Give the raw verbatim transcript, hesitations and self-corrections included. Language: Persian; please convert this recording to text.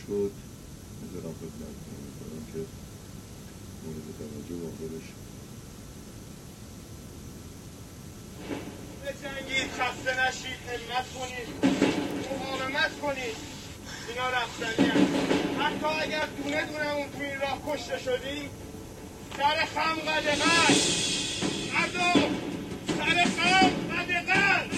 شد میذارم خدمتتون، میذارم که مورد توجه واقع بشه. بجنگید، خسته نشید، همت کنید، مقاومت کنید. اینا رفتنی هست. حتی اگر دونه دونمون تو این راه کشته شدیم، سر خم قدقل مردم، سر خم قدقل.